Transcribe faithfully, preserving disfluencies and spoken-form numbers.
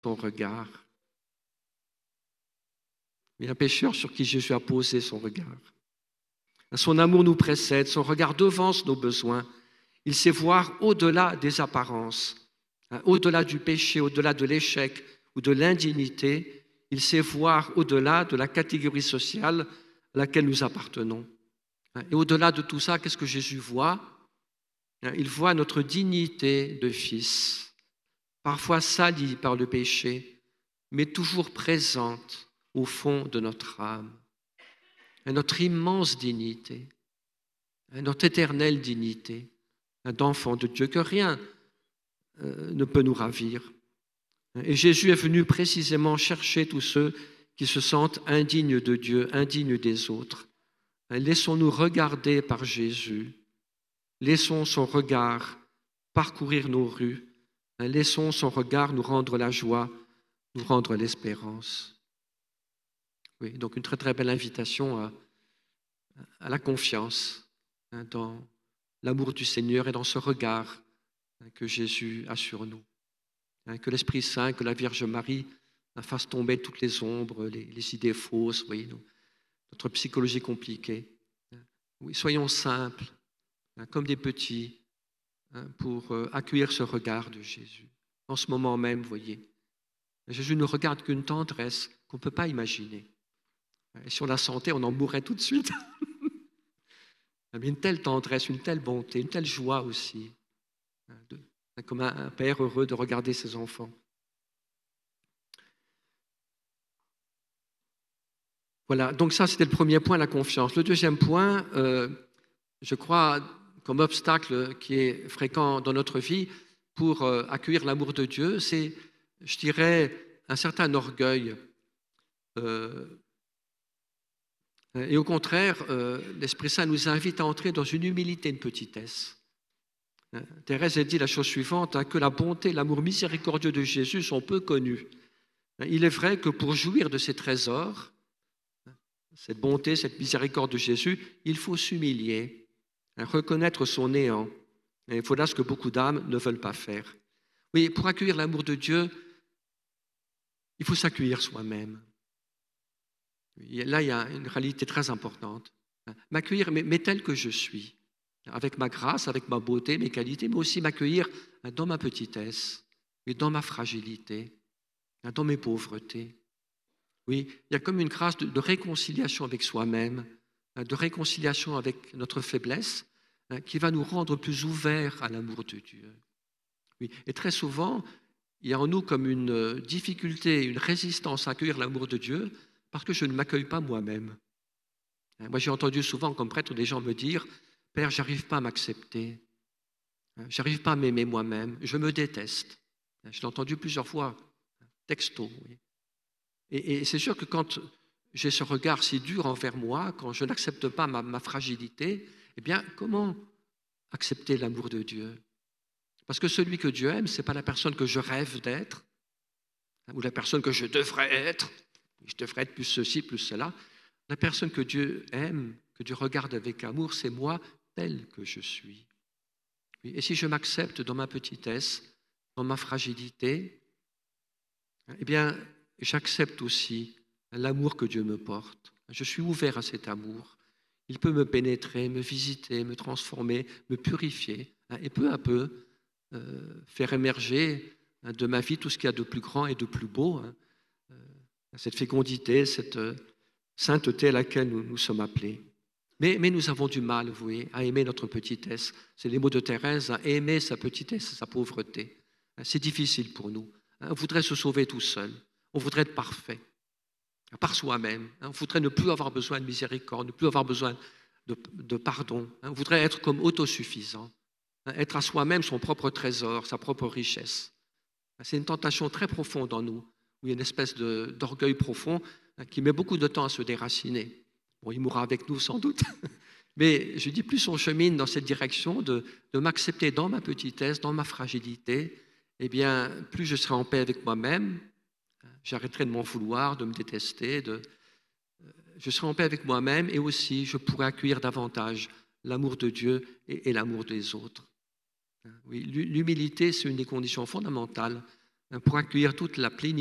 son regard. Mais un pécheur sur qui Jésus a posé son regard. Son amour nous précède, son regard devance nos besoins. Il sait voir au-delà des apparences, hein, au-delà du péché, au-delà de l'échec ou de l'indignité. Il sait voir au-delà de la catégorie sociale à laquelle nous appartenons. Et au-delà de tout ça, qu'est-ce que Jésus voit? Il voit notre dignité de fils, parfois salie par le péché, mais toujours présente au fond de notre âme. Et notre immense dignité, notre éternelle dignité d'enfant de Dieu, que rien euh, ne peut nous ravir. Et Jésus est venu précisément chercher tous ceux qui se sentent indignes de Dieu, indignes des autres. Laissons-nous regarder par Jésus. Laissons son regard parcourir nos rues. Laissons son regard nous rendre la joie, nous rendre l'espérance. Oui, donc une très très belle invitation à, à la confiance hein, dans l'amour du Seigneur et dans ce regard hein, que Jésus a sur nous. Hein, que l'Esprit Saint, que la Vierge Marie hein, fasse tomber toutes les ombres, les, les idées fausses, oui, nous, notre psychologie compliquée. Hein. Oui, soyons simples, hein, comme des petits, hein, pour euh, accueillir ce regard de Jésus. En ce moment même, vous voyez, Jésus ne regarde qu'une tendresse qu'on ne peut pas imaginer. Et si on la sentait, on en mourrait tout de suite. Une telle tendresse, une telle bonté, une telle joie aussi. De, comme un, un père heureux de regarder ses enfants. Voilà, donc ça c'était le premier point, la confiance. Le deuxième point, euh, je crois, comme obstacle qui est fréquent dans notre vie pour euh, accueillir l'amour de Dieu, c'est, je dirais, un certain orgueil. Euh, Et au contraire, euh, l'Esprit Saint nous invite à entrer dans une humilité, une petitesse. Hein, Thérèse a dit la chose suivante, hein, que la bonté et l'amour miséricordieux de Jésus sont peu connus. Hein, il est vrai que pour jouir de ces trésors, hein, cette bonté, cette miséricorde de Jésus, il faut s'humilier, hein, reconnaître son néant. Et il faut là ce que beaucoup d'âmes ne veulent pas faire. Oui, pour accueillir l'amour de Dieu, il faut s'accueillir soi-même. Là, il y a une réalité très importante. M'accueillir, mais, mais tel que je suis, avec ma grâce, avec ma beauté, mes qualités, mais aussi m'accueillir dans ma petitesse, et dans ma fragilité, dans mes pauvretés. Oui, il y a comme une grâce de, de réconciliation avec soi-même, de réconciliation avec notre faiblesse, qui va nous rendre plus ouverts à l'amour de Dieu. Oui, et très souvent, il y a en nous comme une difficulté, une résistance à accueillir l'amour de Dieu, parce que je ne m'accueille pas moi-même. Moi, j'ai entendu souvent comme prêtre des gens me dire « Père, j'arrive pas à m'accepter, j'arrive pas à m'aimer moi-même, je me déteste. » Je l'ai entendu plusieurs fois, texto. Oui. Et, et c'est sûr que quand j'ai ce regard si dur envers moi, quand je n'accepte pas ma, ma fragilité, eh bien, comment accepter l'amour de Dieu? Parce que celui que Dieu aime, ce n'est pas la personne que je rêve d'être, ou la personne que je devrais être. Je devrais être plus ceci, plus cela. La personne que Dieu aime, que Dieu regarde avec amour, c'est moi tel que je suis. Et si je m'accepte dans ma petitesse, dans ma fragilité, eh bien, j'accepte aussi l'amour que Dieu me porte. Je suis ouvert à cet amour. Il peut me pénétrer, me visiter, me transformer, me purifier, et peu à peu euh, faire émerger de ma vie tout ce qu'il y a de plus grand et de plus beau, hein, cette fécondité, cette sainteté à laquelle nous, nous sommes appelés. Mais, mais nous avons du mal, vous voyez, à aimer notre petitesse. C'est les mots de Thérèse, à aimer sa petitesse, sa pauvreté. C'est difficile pour nous. On voudrait se sauver tout seul. On voudrait être parfait, par soi-même. On voudrait ne plus avoir besoin de miséricorde, ne plus avoir besoin de, de pardon. On voudrait être comme autosuffisant, être à soi-même son propre trésor, sa propre richesse. C'est une tentation très profonde en nous, où il y a une espèce de, d'orgueil profond hein, qui met beaucoup de temps à se déraciner. Bon, il mourra avec nous sans doute, mais je dis plus on chemine dans cette direction de, de m'accepter dans ma petitesse, dans ma fragilité, eh bien, plus je serai en paix avec moi-même, j'arrêterai de m'en vouloir, de me détester, de, je serai en paix avec moi-même et aussi je pourrai accueillir davantage l'amour de Dieu et, et l'amour des autres. Oui, l'humilité, c'est une des conditions fondamentales pour accueillir toute la plénitude